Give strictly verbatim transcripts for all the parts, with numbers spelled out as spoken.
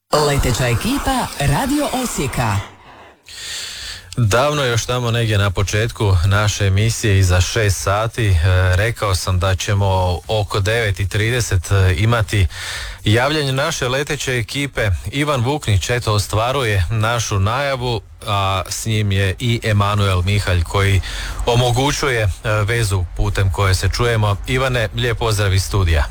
Leteća ekipa Radio Osijeka. Davno još tamo negdje na početku naše emisije iza šest sati e, rekao sam da ćemo oko devet i trideset imati javljanje naše leteće ekipe. Ivan Vuknić eto ostvaruje našu najavu, a s njim je i Emanuel Mihalj koji omogućuje e, vezu putem koje se čujemo. Ivane, lijep pozdrav iz studija.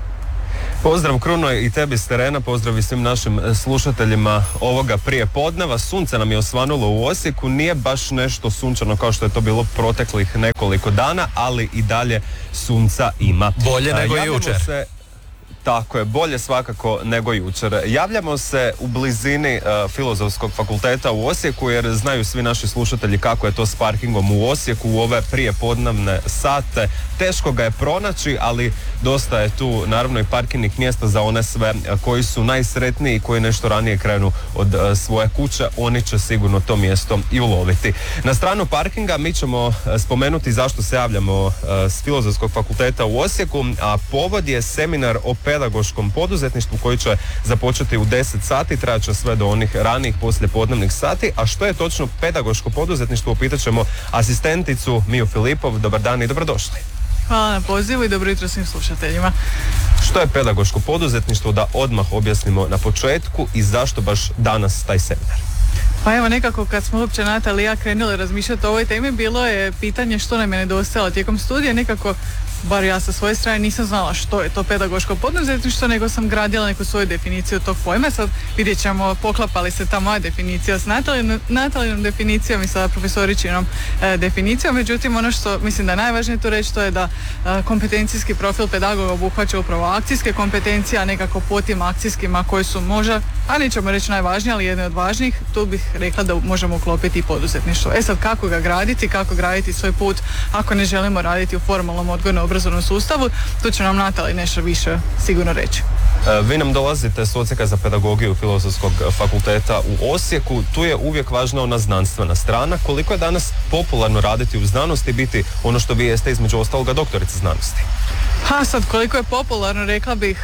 Pozdrav Kruno i tebi s terena, pozdrav i svim našim slušateljima ovoga prije podneva. Sunce nam je osvanulo u Osijeku, nije baš nešto sunčano kao što je to bilo proteklih nekoliko dana, ali i dalje sunca ima. Bolje nego Javljamo jučer. Se... Tako je, bolje svakako nego jučer. Javljamo se u blizini uh, Filozofskog fakulteta u Osijeku jer znaju svi naši slušatelji kako je to s parkingom u Osijeku u ove prijepodnevne sate. Teško ga je pronaći, ali dosta je tu naravno i parkirnih mjesta za one sve koji su najsretniji i koji nešto ranije krenu od uh, svoje kuće. Oni će sigurno to mjesto i uloviti. Na stranu parkinga mi ćemo uh, spomenuti zašto se javljamo uh, s Filozofskog fakulteta u Osijeku, a povod je seminar o pedagoškom poduzetništvu koji će započeti u deset sati, trajat će sve do onih ranijih poslijepodnevnih sati. A što je točno pedagoško poduzetništvo, upitat ćemo asistenticu Miju Filipov. Dobar dan i dobrodošli. Hvala na pozivu i dobro jutro svim slušateljima. Što je pedagoško poduzetništvo, da odmah objasnimo na početku i zašto baš danas taj seminar? Pa evo, nekako kad smo uopće Natalija i ja krenuli razmišljati o ovoj temi, bilo je pitanje što nam je nedostajalo tijekom studija. Nekako, bar ja sa svoje strane nisam znala što je to pedagoško poduzetništvo, nego sam gradila neku svoju definiciju tog pojma. Sad vidjet ćemo poklapa li se ta moja definicija s Natalinom, Natalinom definicijom i sa profesoričinom e, definicijom. Međutim, ono što mislim da je najvažnije tu reći, to je da e, kompetencijski profil pedagoga obuhvaća upravo akcijske kompetencije, a nekako po tim akcijskima koji su možda, a nećemo reći najvažnije, ali jedne od važnijih, tu bih rekla da možemo uklopiti i poduzetništvo. E sad, kako ga graditi, kako graditi svoj put ako ne želimo raditi u formalnom odgojno obrazovnom sustavu, tu će nam Natalija nešto više sigurno reći. Vi nam dolazite s Odsjeka za pedagogiju Filozofskog fakulteta u Osijeku. Tu je uvijek važna ona znanstvena strana. Koliko je danas popularno raditi u znanosti, biti ono što vi jeste između ostaloga doktorica znanosti? Ha, sad koliko je popularno, rekla bih,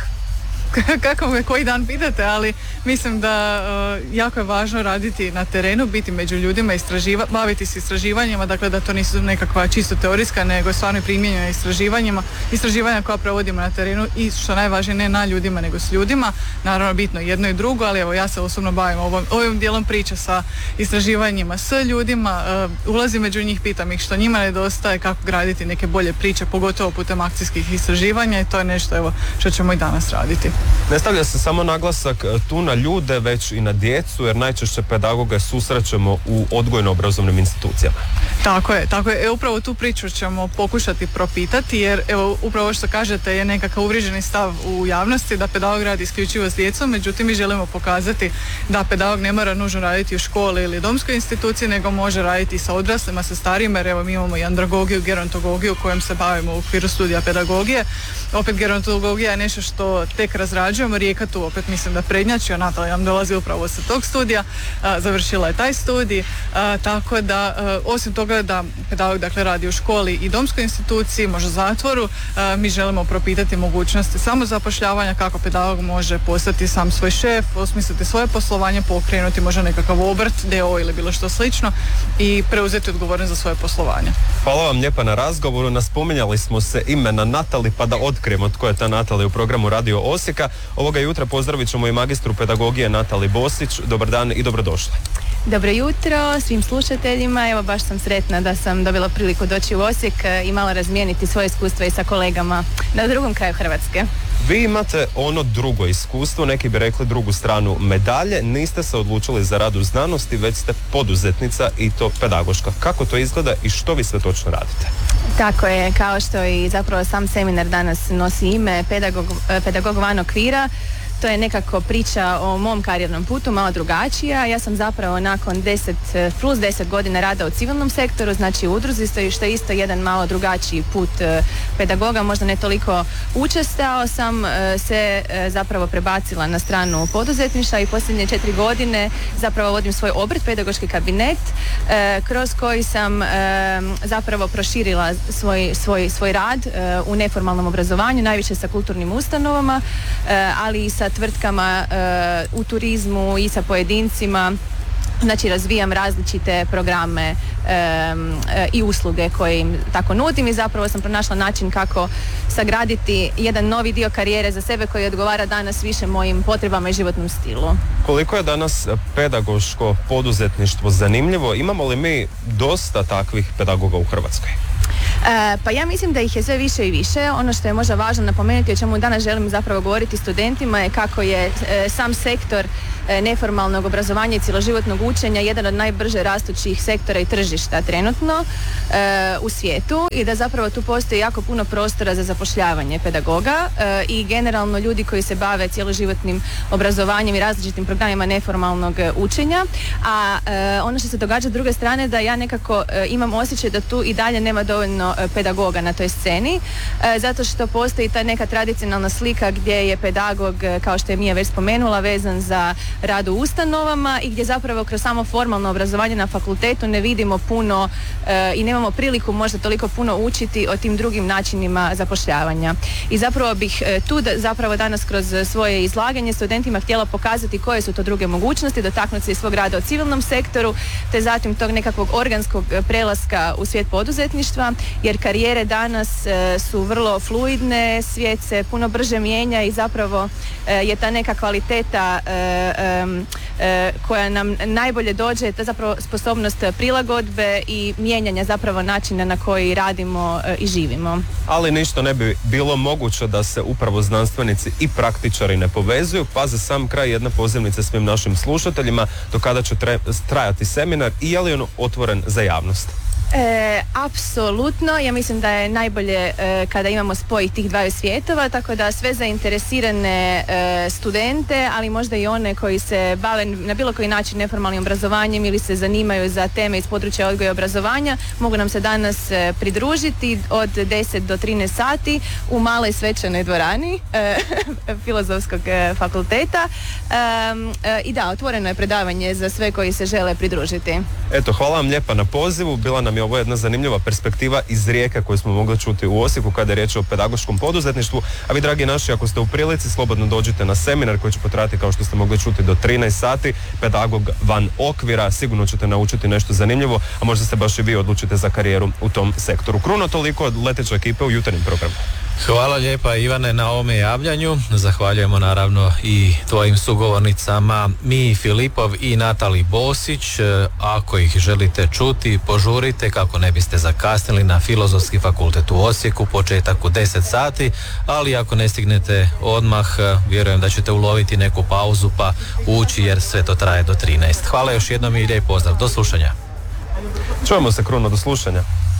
kako me koji dan pitate, ali mislim da uh, jako je važno raditi na terenu, biti među ljudima, istraživa, baviti se istraživanjima, dakle da to nisu nekakva čisto teorijska, nego stvarno primjenjena istraživanjima, istraživanja koja provodimo na terenu i što najvažnije ne na ljudima nego s ljudima, naravno bitno jedno i drugo, ali evo ja se osobno bavim ovom, ovim dijelom priče sa istraživanjima s ljudima, uh, ulazim među njih, pitam ih što njima nedostaje, kako graditi neke bolje priče, pogotovo putem akcijskih istraživanja, i to je nešto evo što ćemo i danas raditi. Ne stavlja se samo naglasak tu na ljude, već i na djecu, jer najčešće pedagoge susrećemo u odgojno-obrazovnim institucijama. Tako je, tako je. E, upravo tu priču ćemo pokušati propitati, jer evo, upravo što kažete je nekakav uvriježeni stav u javnosti da pedagog radi isključivo s djecom, međutim mi želimo pokazati da pedagog ne mora nužno raditi u školi ili domskoj instituciji, nego može raditi sa odraslima, sa starijima, jer evo mi imamo i andragogiju, gerontologiju kojom se bavimo u okviru studija pedagogije. Opet gerontologija je nešto što tek razrađujemo, Rijeka tu opet mislim da prednjači, a Natalija nam dolazi upravo sa tog studija, a, završila je taj studij, a, tako da a, osim toga da pedagog dakle radi u školi i domskoj instituciji, možda zatvoru, a, mi želimo propitati mogućnosti samozapošljavanja, kako pedagog može postati sam svoj šef, osmisliti svoje poslovanje, pokrenuti možda nekakav obrt, d o o ili bilo što slično i preuzeti odgovornost za svoje poslovanje. Hvala vam lijepa na razgovoru. Naspominjali smo se imena Natali, pa da otkrijemo tko je ta Natalija u programu Radio Osijeka. Ovoga jutra pozdravit ćemo i magistru pedagogije Natali Bosić. Dobar dan i dobrodošli. Dobro jutro svim slušateljima. Evo baš sam sretna da sam dobila priliku doći u Osijek i malo razmijeniti svoje iskustva i sa kolegama na drugom kraju Hrvatske. Vi imate ono drugo iskustvo, neki bi rekli drugu stranu medalje. Niste se odlučili za rad u znanosti, već ste poduzetnica i to pedagoška. Kako to izgleda i što vi sve točno radite? Tako je, kao što i zapravo sam seminar danas nosi ime Pedagog, pedagog van okvira. To je nekako priča o mom karijernom putu, malo drugačija. Ja sam zapravo nakon deset plus deset godina rada u civilnom sektoru, znači u udruzi, što je isto jedan malo drugačiji put pedagoga, možda ne toliko učestao, sam se zapravo prebacila na stranu poduzetništva i posljednje četiri godine zapravo vodim svoj obrt, pedagoški kabinet, kroz koji sam zapravo proširila svoj, svoj, svoj rad u neformalnom obrazovanju, najviše sa kulturnim ustanovama, ali i sa sa tvrtkama e, u turizmu i sa pojedincima. Znači razvijam različite programe e, e, i usluge koje im tako nudim i zapravo sam pronašla način kako sagraditi jedan novi dio karijere za sebe koji odgovara danas više mojim potrebama i životnom stilu. Koliko je danas pedagoško poduzetništvo zanimljivo? Imamo li mi dosta takvih pedagoga u Hrvatskoj? E, pa ja mislim da ih je sve više i više. Ono što je možda važno napomenuti, o čemu danas želim zapravo govoriti studentima, je kako je e, sam sektor e, neformalnog obrazovanja i cjeloživotnog učenja jedan od najbrže rastućih sektora i tržišta trenutno e, u svijetu i da zapravo tu postoji jako puno prostora za zapošljavanje pedagoga e, i generalno ljudi koji se bave cjeloživotnim obrazovanjem i različitim programima neformalnog e, učenja. A e, ono što se događa s druge strane, da ja nekako e, imam osjećaj da tu i dalje nema dovoljno pedagoga na toj sceni, e, zato što postoji ta neka tradicionalna slika gdje je pedagog, kao što je Mija već spomenula, vezan za rad u ustanovama i gdje zapravo kroz samo formalno obrazovanje na fakultetu ne vidimo puno e, i nemamo priliku možda toliko puno učiti o tim drugim načinima zapošljavanja. I zapravo bih e, tu da, zapravo danas kroz svoje izlaganje studentima htjela pokazati koje su to druge mogućnosti, dotaknuti se i svog rada u civilnom sektoru, te zatim tog nekakvog organskog prelaska u svijet poduzetništva, jer karijere danas e, su vrlo fluidne, svijet se puno brže mijenja i zapravo e, je ta neka kvaliteta e, e, e, koja nam najbolje dođe, ta zapravo sposobnost prilagodbe i mijenjanja zapravo načina na koji radimo e, i živimo. Ali ništa ne bi bilo moguće da se upravo znanstvenici i praktičari ne povezuju, pa za sam kraj jedna pozivnica svim našim slušateljima do kada će trajati seminar i je li on otvoren za javnost? E, apsolutno, ja mislim da je najbolje e, kada imamo spoj tih dvaju svjetova, tako da sve zainteresirane e, studente, ali možda i one koji se bave na bilo koji način neformalnim obrazovanjem ili se zanimaju za teme iz područja odgoja i obrazovanja, mogu nam se danas e, pridružiti od deset do trinaest sati u maloj svečanoj dvorani e, Filozofskog e, fakulteta e, e, i da, otvoreno je predavanje za sve koji se žele pridružiti. Eto, hvala vam lijepa na pozivu, bila nam je ovo jedna zanimljiva perspektiva iz Rijeke koju smo mogli čuti u Osijeku kada je riječ o pedagoškom poduzetništvu, a vi dragi naši, ako ste u prilici, slobodno dođite na seminar koji će potrajati, kao što ste mogli čuti, do trinaest sati, pedagog van okvira, sigurno ćete naučiti nešto zanimljivo, a možda se baš i vi odlučite za karijeru u tom sektoru. Kruno, toliko od leteće ekipe u jutarnjem programu. Hvala lijepa Ivane na ovome javljanju. Zahvaljujemo naravno i tvojim sugovornicama Miji Filipov i Natali Bosić. Ako ih želite čuti, požurite kako ne biste zakasnili na Filozofski fakultet u Osijeku, početak u deset sati, ali ako ne stignete odmah, vjerujem da ćete uloviti neku pauzu pa ući jer sve to traje do trinaest. Hvala još jednom i lijep pozdrav. Do slušanja. Čujemo se, Kruno, do slušanja.